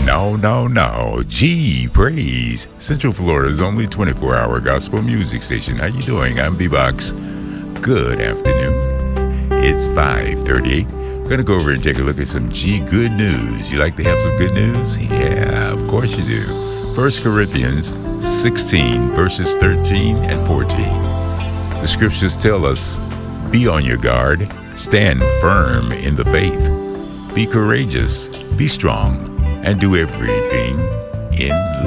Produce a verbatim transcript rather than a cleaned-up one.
No, no, no. G Praise, Central Florida's only twenty-four hour gospel music station. How you doing? I'm B-Box. Good afternoon. It's five thirty-eight. Gonna go over and take a look at some G good news. You like to have some good news? Yeah, of course you do. First Corinthians sixteen, verses thirteen and fourteen. The scriptures tell us, be on your guard, stand firm in the faith, be courageous, be strong, and do everything in